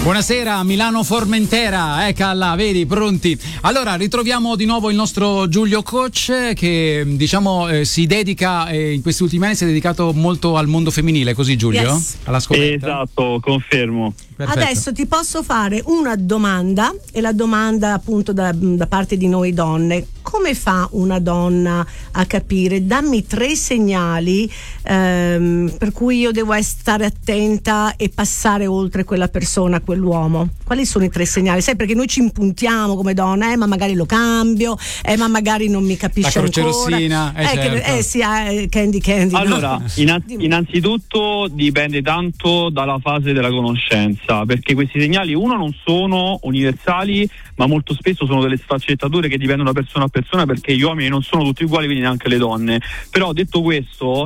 Buonasera, Milano Formentera, eccola, vedi, pronti. Allora, ritroviamo di nuovo il nostro Giulio Coach che si dedica, in questi ultimi anni si è dedicato molto al mondo femminile, così Giulio? Yes. Alla scoperta? Esatto, confermo. Perfetto. Adesso ti posso fare una domanda, e la domanda appunto da parte di noi donne: come fa una donna a capire? Dammi 3 segnali per cui io devo stare attenta e passare oltre quella persona, quell'uomo. Quali sono i 3 segnali? Sai, perché noi ci impuntiamo come donne, ma magari lo cambio, ma magari non mi capisce la croce ancora. rossina, certo. Sì, Candy. Allora, no? innanzitutto dipende tanto dalla fase della conoscenza, perché questi segnali, uno, non sono universali, ma molto spesso sono delle sfaccettature che dipendono da persona a persona, perché gli uomini non sono tutti uguali, quindi neanche le donne. Però detto questo,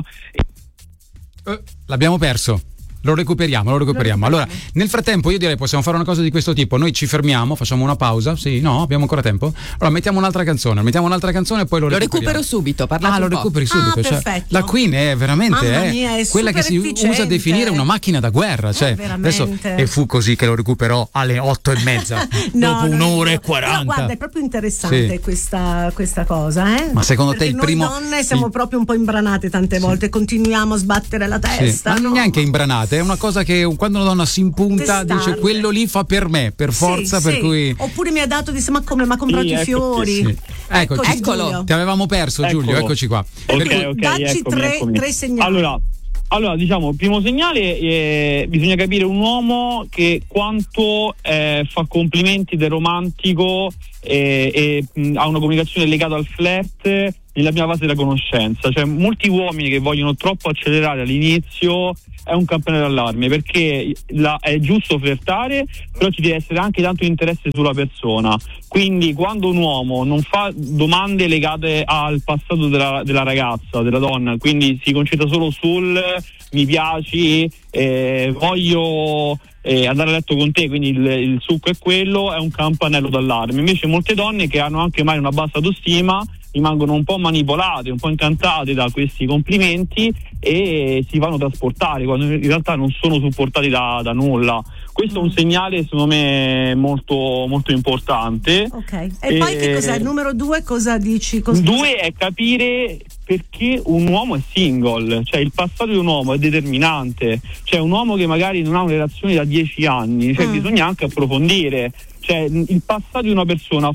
l'abbiamo perso. Lo recuperiamo. Allora, nel frattempo io direi possiamo fare una cosa di questo tipo: noi ci fermiamo, facciamo una pausa. Sì, no, abbiamo ancora tempo. Allora mettiamo un'altra canzone e poi lo recupero subito. Lo recuperi subito. Perfetto. La Queen è veramente è quella che si efficiente. usa a definire una macchina da guerra. Adesso, e fu così che lo recuperò alle 8:30 dopo un'ora e 40. Però guarda, è proprio interessante questa cosa, eh? Ma secondo perché te il primo? Noi donne siamo proprio un po' imbranate tante volte, continuiamo a sbattere la testa. Ma non neanche imbranate. È una cosa che quando una donna si impunta dice quello lì fa per me, per forza, per cui. Oppure mi ha dato, disse ma come, ma ha comprato i fiori. Sì. Eccolo. Ti avevamo perso, Giulio, eccoci qua. Dacci tre segnali. Allora, diciamo, il primo segnale, bisogna capire un uomo che quanto fa complimenti del romantico e ha una comunicazione legata al flirt nella prima fase della conoscenza. Cioè, molti uomini che vogliono troppo accelerare all'inizio è un campanello d'allarme, perché è giusto flirtare, però ci deve essere anche tanto interesse sulla persona. Quindi quando un uomo non fa domande legate al passato della ragazza, della donna, quindi si concentra solo sul mi piaci, voglio andare a letto con te, quindi il succo è quello, è un campanello d'allarme. Invece molte donne che hanno anche mai una bassa autostima rimangono un po' manipolate, un po' incantate da questi complimenti e si vanno trasportare quando in realtà non sono supportati da nulla. Questo è un segnale secondo me molto molto importante. Ok. E poi che cos'è? Il numero 2 cosa dici? 2 è capire perché un uomo è single, cioè il passato di un uomo è determinante, cioè un uomo che magari non ha una relazione da 10 anni, cioè bisogna anche approfondire, cioè il passato di una persona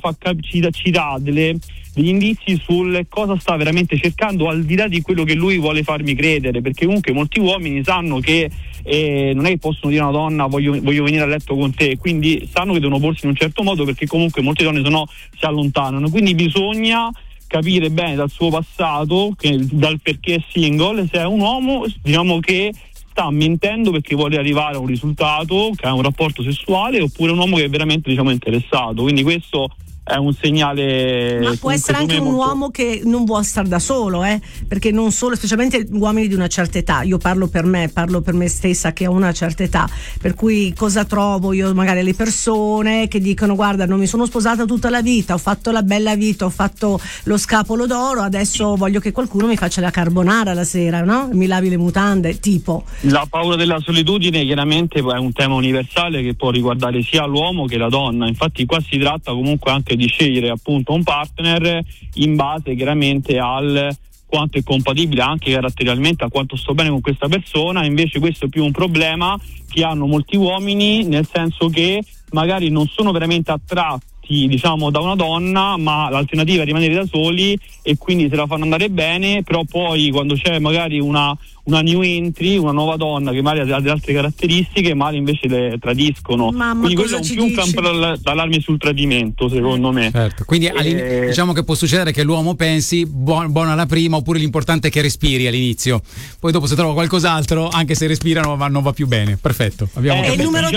ci dà degli indizi sul cosa sta veramente cercando, al di là di quello che lui vuole farmi credere, perché comunque molti uomini sanno che non è che possono dire a una donna voglio venire a letto con te, quindi sanno che devono porsi in un certo modo, perché comunque molte donne si allontanano, quindi bisogna capire bene dal suo passato, dal perché è single, se è un uomo, diciamo, che sta mentendo perché vuole arrivare a un risultato, che ha un rapporto sessuale, oppure un uomo che è veramente, diciamo, interessato. Quindi questo è un segnale. Ma può essere anche un uomo che non vuole stare da solo, perché non solo, specialmente uomini di una certa età. Io parlo per me stessa che ho una certa età, per cui cosa trovo io? Magari le persone che dicono guarda, non mi sono sposata tutta la vita, ho fatto la bella vita, ho fatto lo scapolo d'oro, adesso voglio che qualcuno mi faccia la carbonara la sera, no? Mi lavi le mutande, tipo. La paura della solitudine chiaramente è un tema universale che può riguardare sia l'uomo che la donna. Infatti qua si tratta comunque anche di scegliere appunto un partner in base chiaramente al quanto è compatibile anche caratterialmente, a quanto sto bene con questa persona. Invece questo è più un problema che hanno molti uomini, nel senso che magari non sono veramente attratti, diciamo, da una donna, ma l'alternativa è rimanere da soli e quindi se la fanno andare bene, però poi quando c'è magari una new entry, una nuova donna che magari ha delle altre caratteristiche, magari invece le tradiscono. Quindi quello è un campo d'allarme sul tradimento, secondo me. Certo. Quindi diciamo che può succedere che l'uomo pensi buona la prima, oppure l'importante è che respiri all'inizio, poi dopo se trova qualcos'altro, anche se respirano non va più bene. Perfetto. E il numero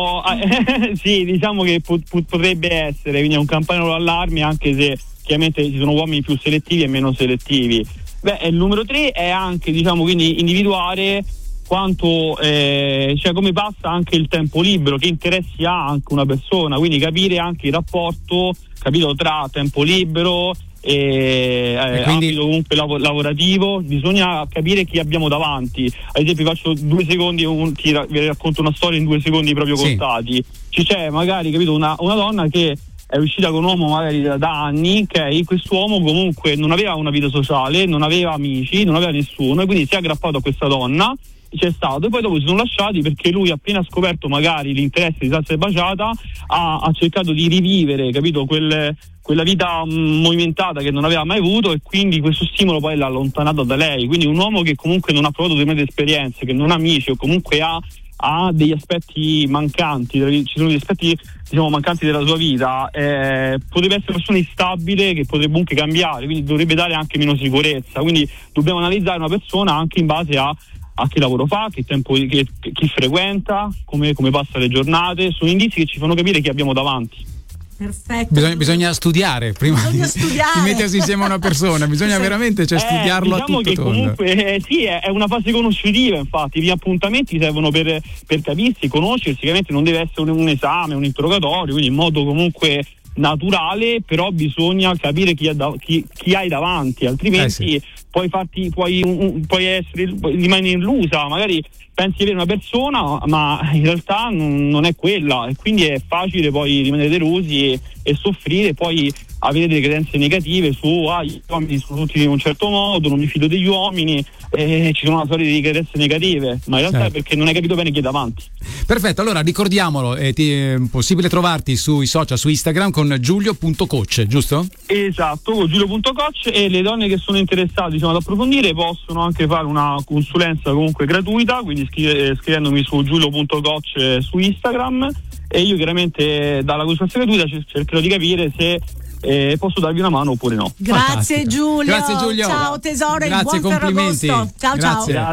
3? Sì, diciamo che potrebbe essere, quindi è un campanello d'allarme, anche se chiaramente ci sono uomini più selettivi e meno selettivi. Il numero 3 è anche, diciamo, quindi individuare quanto cioè come passa anche il tempo libero, che interessi ha anche una persona, quindi capire anche il rapporto, capito, tra tempo libero quindi... ambito comunque lavorativo, bisogna capire chi abbiamo davanti. Ad esempio, faccio 2 secondi, vi racconto una storia in 2 secondi proprio contati. Ci c'è magari, capito, una donna che è uscita con un uomo magari da anni, ok? Quest'uomo comunque non aveva una vita sociale, non aveva amici, non aveva nessuno, e quindi si è aggrappato a questa donna, c'è stato, e poi dopo si sono lasciati perché lui, appena scoperto magari l'interesse di Salsa e Baciata, ha cercato di rivivere, capito, quella vita movimentata che non aveva mai avuto, e quindi questo stimolo poi l'ha allontanato da lei. Quindi un uomo che comunque non ha provato determinate esperienze, che non ha amici, o comunque ha degli aspetti mancanti, ci sono degli aspetti, diciamo, mancanti della sua vita, potrebbe essere una persona instabile che potrebbe anche cambiare, quindi dovrebbe dare anche meno sicurezza. Quindi dobbiamo analizzare una persona anche in base a che lavoro fa, che tempo, chi frequenta, come passa le giornate. Sono indizi che ci fanno capire chi abbiamo davanti. Perfetto. Bisogna studiare prima di mettersi insieme a una persona, bisogna veramente studiarlo, diciamo a tutto che tondo. Comunque sì, è una fase conoscitiva, infatti gli appuntamenti servono per capirsi, conoscersi. Sicuramente non deve essere un esame, un interrogatorio, quindi in modo comunque naturale, però bisogna capire chi hai davanti, altrimenti puoi rimanere illusa, magari pensi di avere una persona ma in realtà non è quella, e quindi è facile poi rimanere delusi e soffrire, e poi avere delle credenze negative su gli uomini sono tutti in un certo modo, non mi fido degli uomini, ci sono una serie di credenze negative, ma in realtà è perché non hai capito bene chi è davanti. Perfetto, allora ricordiamolo, è possibile trovarti sui social, su Instagram con giulio.coach, giusto? Esatto, con giulio.coach, e le donne che sono interessate, diciamo, ad approfondire possono anche fare una consulenza comunque gratuita, quindi scrivendomi su giulio.coach su Instagram, e io chiaramente dalla consulenza gratuita cercherò di capire se posso darvi una mano oppure no. Grazie Giulio. Grazie Giulio. Ciao tesoro, grazie, e buon complimenti. Ferragosto. Ciao. Grazie. Ciao.